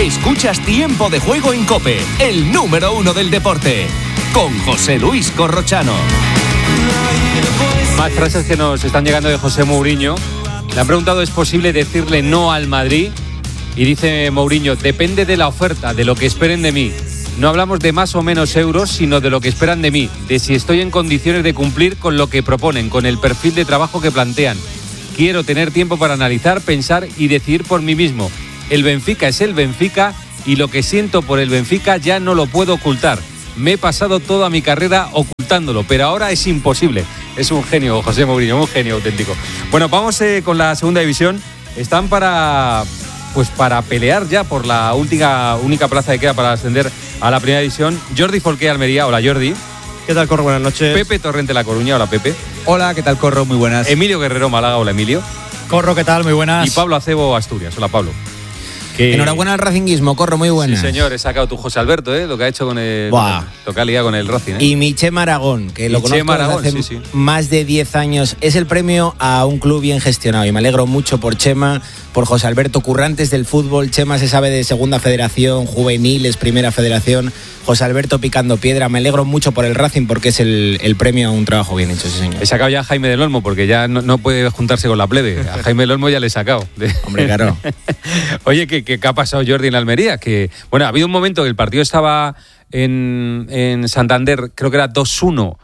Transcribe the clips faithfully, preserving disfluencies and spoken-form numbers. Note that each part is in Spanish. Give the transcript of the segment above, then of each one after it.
Escuchas Tiempo de Juego en COPE, el número uno del deporte, con José Luis Corrochano. Más frases que nos están llegando de José Mourinho. Le han preguntado, ¿es posible decirle no al Madrid? Y dice Mourinho, depende de la oferta, de lo que esperen de mí. No hablamos de más o menos euros, sino de lo que esperan de mí, de si estoy en condiciones de cumplir con lo que proponen, con el perfil de trabajo que plantean. Quiero tener tiempo para analizar, pensar y decidir por mí mismo. El Benfica es el Benfica y lo que siento por el Benfica ya no lo puedo ocultar. Me he pasado toda mi carrera ocultándolo, pero ahora es imposible. Es un genio, José Mourinho, un genio auténtico. Bueno, vamos eh, con la segunda división. Están para... pues para pelear ya por la última, única plaza que queda para ascender a la primera división. Jordi Folqué, Almería. Hola, Jordi. ¿Qué tal, Corro? Buenas noches. Pepe Torrente, La Coruña. Hola, Pepe. Hola, ¿qué tal, Corro? Muy buenas. Emilio Guerrero, Málaga. Hola, Emilio. Corro, ¿qué tal? Muy buenas. Y Pablo Acebo, Asturias. Hola, Pablo. Que... Enhorabuena al racinguismo, Corro, muy buenas. Sí, señor, he sacado tu José Alberto, ¿eh? Lo que ha hecho con el... Buah. Lo que ha liado con el Racing, ¿eh? Y Michema Aragón, que lo Michema conozco Aragón, desde hace sí, sí. más de diez años. Es el premio a un club bien gestionado y me alegro mucho por Chema, por José Alberto, currantes del fútbol. Chema se sabe de segunda federación, juveniles, primera federación. José Alberto picando piedra. Me alegro mucho por el Racing porque es el, el premio a un trabajo bien hecho, sí, señor. He sacado ya a Jaime del Olmo porque ya no, no puede juntarse con la plebe. A Jaime del Olmo ya le he sacado. Hombre, claro. Oye, ¿qué, qué, ¿qué ha pasado, Jordi, en Almería? Que, bueno, ha habido un momento que el partido estaba en, en Santander, creo que era dos uno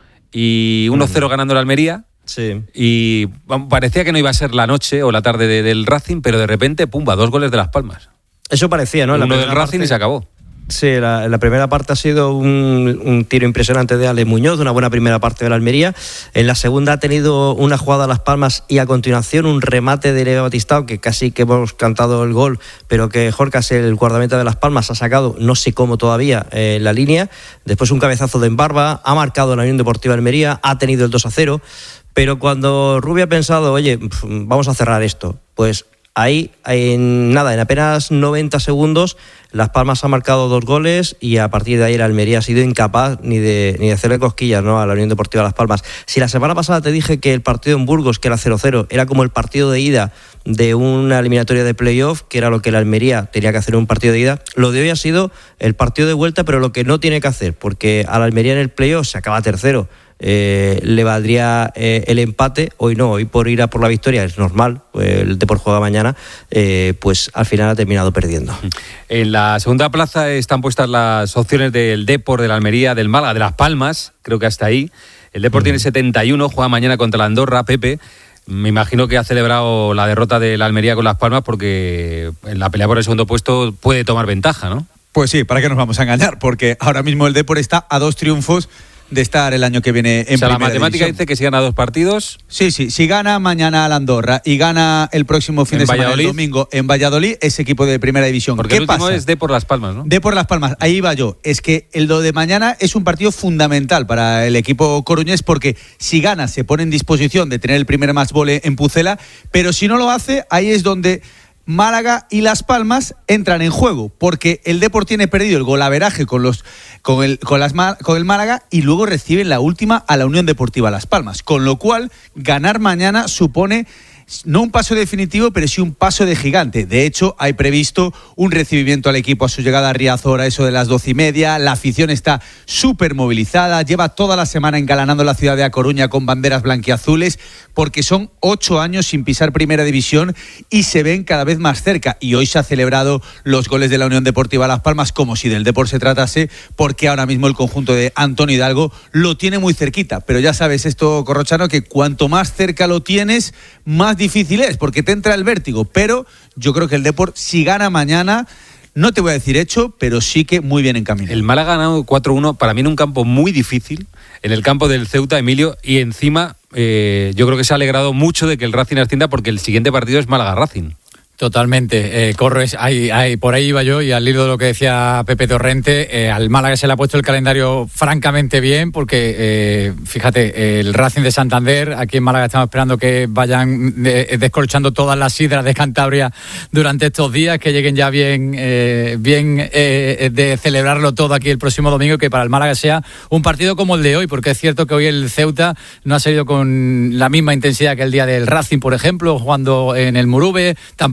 y uno cero ganando la Almería. Sí. Y parecía que no iba a ser la noche o la tarde de, del Racing, pero de repente, pumba, dos goles de Las Palmas. Eso parecía, ¿no? Uno La del Racing parte... y se acabó. Sí, la, la primera parte ha sido un, un tiro impresionante de Ale Muñoz, una buena primera parte de la Almería. En la segunda ha tenido una jugada a Las Palmas y a continuación un remate de Leo Batistao, que casi que hemos cantado el gol, pero que Jorcas, el guardameta de Las Palmas, ha sacado, no sé cómo todavía, eh, la línea. Después un cabezazo de Embarba, ha marcado la Unión Deportiva Almería, ha tenido el dos a cero. Pero cuando Rubio ha pensado, oye, vamos a cerrar esto, pues ahí, en nada, en apenas noventa segundos, Las Palmas ha marcado dos goles y a partir de ahí la Almería ha sido incapaz ni de, ni de hacerle cosquillas, ¿no?, a la Unión Deportiva Las Palmas. Si la semana pasada te dije que el partido en Burgos, que era cero cero, era como el partido de ida de una eliminatoria de playoff, que era lo que la Almería tenía que hacer en un partido de ida, lo de hoy ha sido el partido de vuelta, pero lo que no tiene que hacer, porque a la Almería en el playoff se acaba tercero. Eh, le valdría eh, el empate, hoy no, hoy por ir a por la victoria es normal, pues el Depor juega mañana, eh, pues al final ha terminado perdiendo. En la segunda plaza están puestas las opciones del Depor, de la Almería, del Málaga, de Las Palmas, creo que hasta ahí. El Depor mm. tiene setenta y uno, juega mañana contra la Andorra. Pepe, me imagino que ha celebrado la derrota de la Almería con Las Palmas porque en la pelea por el segundo puesto puede tomar ventaja, ¿no? Pues sí, ¿para qué nos vamos a engañar? Porque ahora mismo el Depor está a dos triunfos de estar el año que viene en o sea, primera la matemática división. Dice que si gana dos partidos... Sí, sí, si gana mañana al Andorra y gana el próximo fin de semana, el domingo, en Valladolid, ese equipo de primera división. Porque ¿Qué el último pasa? es Depor Las Palmas, ¿no? Depor Las Palmas, ahí va yo. Es que el lo de mañana es un partido fundamental para el equipo coruñés porque si gana se pone en disposición de tener el primer match ball en Pucela, pero si no lo hace, ahí es donde Málaga y Las Palmas entran en juego, porque el Depor tiene perdido el golaveraje con los con el con las con el Málaga y luego reciben la última a la Unión Deportiva Las Palmas, con lo cual ganar mañana supone no un paso definitivo, pero sí un paso de gigante. De hecho, hay previsto un recibimiento al equipo a su llegada a Riazor a eso de las doce y media. La afición está súper movilizada, lleva toda la semana engalanando la ciudad de A Coruña con banderas blanquiazules, porque son ocho años sin pisar primera división y se ven cada vez más cerca. Y hoy se ha celebrado los goles de la Unión Deportiva Las Palmas como si del Depor se tratase, porque ahora mismo el conjunto de Antonio Hidalgo lo tiene muy cerquita. Pero ya sabes esto, Corrochano, que cuanto más cerca lo tienes, más difícil es, porque te entra el vértigo. Pero yo creo que el Depor, si gana mañana, no te voy a decir hecho, pero sí que muy bien encaminado. El Málaga ha ganado cuatro uno, para mí en un campo muy difícil, en el campo del Ceuta, Emilio, y encima eh, yo creo que se ha alegrado mucho de que el Racing ascienda porque el siguiente partido es Málaga-Racing. Totalmente, eh, Corres, ahí, ahí, por ahí iba yo y al hilo de lo que decía Pepe Torrente, eh, al Málaga se le ha puesto el calendario francamente bien porque, eh, fíjate, el Racing de Santander, aquí en Málaga estamos esperando que vayan eh, descorchando todas las sidras de Cantabria durante estos días, que lleguen ya bien, eh, bien eh, de celebrarlo todo aquí el próximo domingo y que para el Málaga sea un partido como el de hoy, porque es cierto que hoy el Ceuta no ha salido con la misma intensidad que el día del Racing, por ejemplo, jugando en el Murube, tampoco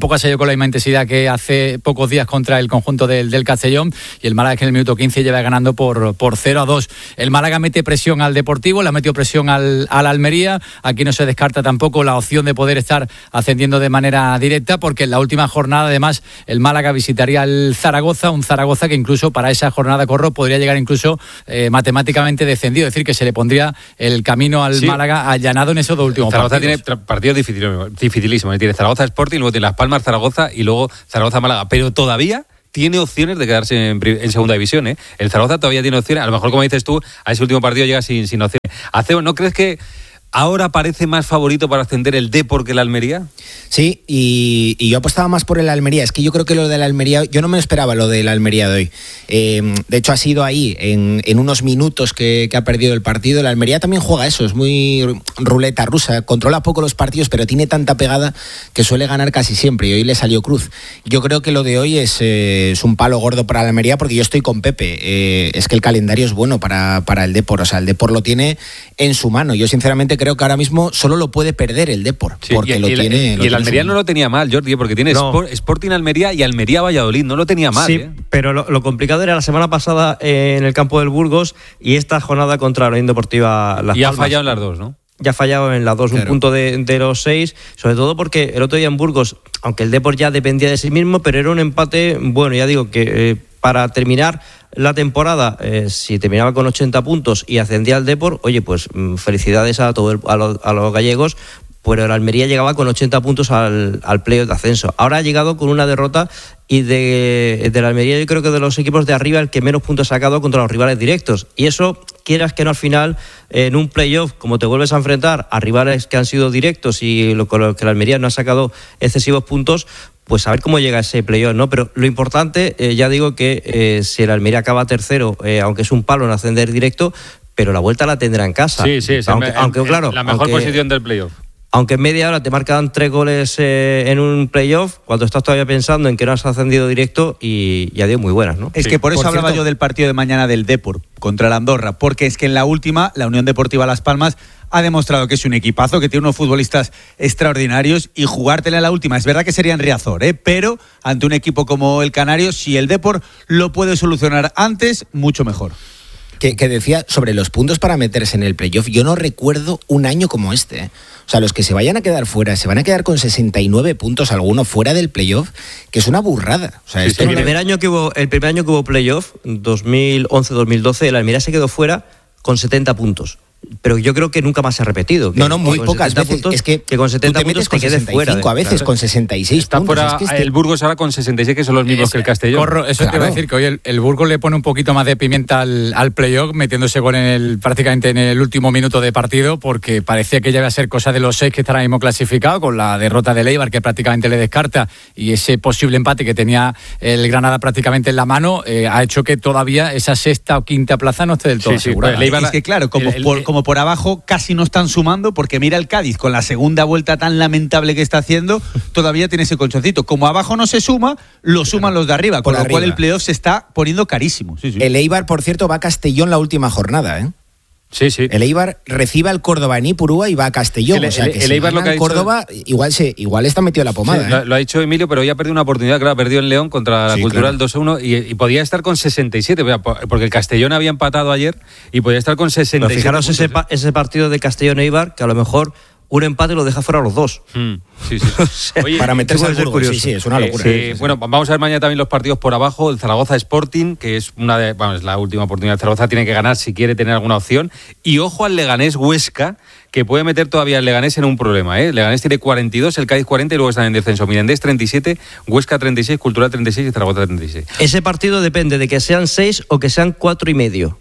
tampoco ha salido con la misma intensidad que hace pocos días contra el conjunto del, del Castellón, y el Málaga que en el minuto quince lleva ganando por, por cero a dos. El Málaga mete presión al Deportivo, le ha metido presión al, al Almería. Aquí no se descarta tampoco la opción de poder estar ascendiendo de manera directa, porque en la última jornada además el Málaga visitaría el Zaragoza, un Zaragoza que incluso para esa jornada corro podría llegar incluso eh, matemáticamente descendido, es decir, que se le pondría el camino al sí. Málaga allanado en esos dos últimos Zaragoza partidos. Tiene partidos dificilísimos, dificilísimos. Tiene Zaragoza Sporting, luego tiene Las Palmas Zaragoza y luego Zaragoza Málaga, pero todavía tiene opciones de quedarse en, en segunda división, ¿eh? El Zaragoza todavía tiene opciones, a lo mejor como dices tú, a ese último partido llega sin, sin opciones. Acebo, ¿no crees que ahora parece más favorito para ascender el Depor que el Almería? Sí, y, y yo apostaba más por el Almería. Es que yo creo que lo del Almería, yo no me esperaba lo del Almería de hoy. Eh, de hecho, ha sido ahí, en, en unos minutos que, que ha perdido el partido. El Almería también juega eso, es muy ruleta rusa, controla poco los partidos, pero tiene tanta pegada que suele ganar casi siempre, y hoy le salió cruz. Yo creo que lo de hoy es, eh, es un palo gordo para el Almería, porque yo estoy con Pepe. Eh, es que el calendario es bueno para, para el Depor, o sea, el Depor lo tiene en su mano. Yo sinceramente creo que ahora mismo solo lo puede perder el Depor, sí, porque y, lo y tiene... El, lo y el tiene Almería no lo tenía mal, Jordi, porque tiene no. Sport, Sporting Almería y Almería Valladolid, no lo tenía mal. Sí, ¿eh? pero lo, lo complicado era la semana pasada eh, en el campo del Burgos y esta jornada contra la Unión Deportiva Las y Palmas. Y ha fallado en las dos, ¿no? Ya ha fallado en las dos, claro. Un punto de, de los seis, sobre todo porque el otro día en Burgos, aunque el Depor ya dependía de sí mismo, pero era un empate, bueno, ya digo que eh, para terminar la temporada, eh, si terminaba con ochenta puntos y ascendía al Depor, oye, pues felicidades a, todo el, a, los, a los gallegos, pero el Almería llegaba con ochenta puntos al, al playoff de ascenso. Ahora ha llegado con una derrota y de, de la Almería yo creo que de los equipos de arriba el que menos puntos ha sacado contra los rivales directos. Y eso, quieras que no, al final, en un playoff, como te vuelves a enfrentar a rivales que han sido directos y lo, con los que la Almería no ha sacado excesivos puntos, pues a ver cómo llega ese playoff, ¿no? Pero lo importante, eh, ya digo que eh, si el Almería acaba tercero, eh, aunque es un palo en ascender directo, pero la vuelta la tendrá en casa. Sí, sí, sí. Aunque, el, aunque claro, la mejor aunque, posición del playoff. Aunque en media hora te marcan tres goles eh, en un playoff, cuando estás todavía pensando en que no has ascendido directo, y ya dio muy buenas, ¿no? Es sí. que por eso por hablaba cierto, yo del partido de mañana del Depor contra el Andorra, porque es que en la última, la Unión Deportiva Las Palmas ha demostrado que es un equipazo, que tiene unos futbolistas extraordinarios, y jugártela en la última, es verdad que sería en Riazor, ¿eh? Pero ante un equipo como el Canario, si el Depor lo puede solucionar antes, mucho mejor. Que, que decía sobre los puntos para meterse en el playoff, yo no recuerdo un año como este, ¿eh? O sea, los que se vayan a quedar fuera, se van a quedar con sesenta y nueve puntos alguno fuera del playoff, que es una burrada. O sea, sí, esto sí, no el, primer año que hubo, el primer año que hubo playoff, dos mil once dos mil doce, el Almería se quedó fuera con setenta puntos. Pero yo creo que nunca más se ha repetido. Que no, no, muy pocas veces. Puntos, es que, que con setenta tú te puntos con te quedes fuera. A veces claro. Con sesenta y seis Está puntos. fuera es que este... el Burgos ahora con sesenta y seis, que son los mismos es, que el Castellón. Corro, eso claro. Te iba a decir, que hoy el, el Burgos le pone un poquito más de pimienta al, al playoff, metiéndose gol en el, prácticamente en el último minuto de partido, porque parecía que ya iba a ser cosa de los seis que estará mismo clasificado, con la derrota del Eibar, que prácticamente le descarta, y ese posible empate que tenía el Granada prácticamente en la mano, eh, ha hecho que todavía esa sexta o quinta plaza no esté del todo sí, asegurada. Sí, pues, es que claro, como, el, el, por, como por abajo casi no están sumando, porque mira el Cádiz con la segunda vuelta tan lamentable que está haciendo, todavía tiene ese colchoncito. Como abajo no se suma, lo suman los de arriba, con lo arriba. Cual el playoff se está poniendo carísimo. Sí, sí. El Eibar, por cierto, va a Castellón la última jornada, ¿eh? Sí, sí. El Eibar recibe al Córdoba en Ipurúa y va a Castellón. El, o sea, que el, el si Eibar lo que ha Córdoba, dicho... igual, se, igual está metido en la pomada. Sí, ¿eh? lo, lo ha dicho Emilio, pero hoy ha perdido una oportunidad. Claro, ha perdido en León contra la sí, Cultural claro. dos a uno y, y podía estar con sesenta y siete, porque el Castellón había empatado ayer y podía estar con sesenta y siete. Pero fijaros puntos, ese, pa- ese partido de Castellón-Eibar, que a lo mejor un empate lo deja fuera a los dos. Mm, sí, sí. O sea, Oye, para meterse al Burgos, sí, sí, es una locura. Eh, sí, sí, bueno, vamos a ver mañana también los partidos por abajo. El Zaragoza Sporting, que es una de, bueno, es la última oportunidad de Zaragoza, tiene que ganar si quiere tener alguna opción. Y ojo al Leganés Huesca, que puede meter todavía el Leganés en un problema, ¿eh? El Leganés tiene cuarenta y dos, el Cádiz cuarenta y luego están en descenso. Mirandés treinta y siete, Huesca treinta y seis, Cultural treinta y seis y Zaragoza treinta y seis. Ese partido depende de que sean seis o que sean cuatro y medio.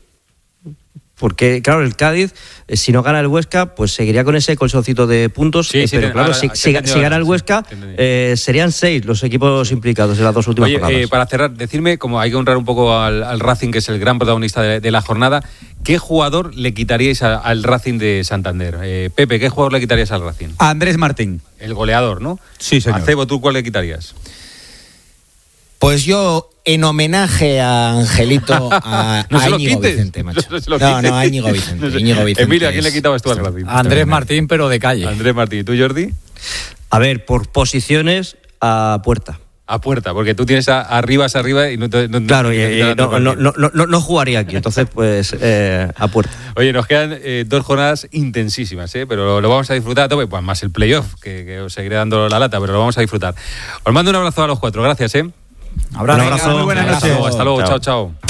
Porque, claro, el Cádiz, eh, si no gana el Huesca, pues seguiría con ese colchoncito de puntos. Sí, eh, sí, pero ten, claro, ahora, si, si, si gana el Huesca, eh, serían seis los equipos implicados en las dos últimas Oye, jornadas. Eh, para cerrar, decirme, como hay que honrar un poco al, al Racing, que es el gran protagonista de, de la jornada, ¿qué jugador le quitaríais a, al Racing de Santander? Eh, Pepe, ¿qué jugador le quitarías al Racing? A Andrés Martín. El goleador, ¿no? Sí, señor. A Cebo, ¿tú cuál le quitarías? Pues yo, en homenaje a Angelito, a, no a Íñigo Vicente, macho. No, no, no, no, a Íñigo Vicente. No sé. Íñigo Vicente Emilio, ¿a quién le quitabas tú al Racing? A Andrés Martín, pero de calle. Andrés Martín. ¿Y tú, Jordi? A ver, por posiciones, a puerta. A puerta, porque tú tienes a, arriba, a arriba y no te. No, claro, no, y, y no, no, no, no, no jugaría aquí, entonces pues eh, a puerta. Oye, nos quedan eh, dos jornadas intensísimas, ¿eh? Pero lo, lo vamos a disfrutar a tope, pues más el playoff, que, que os seguiré dando la lata, pero lo vamos a disfrutar. Os mando un abrazo a los cuatro, gracias, ¿eh? Abrazo. Un abrazo. Muy buenas noches. Hasta luego, chao, chao. chao.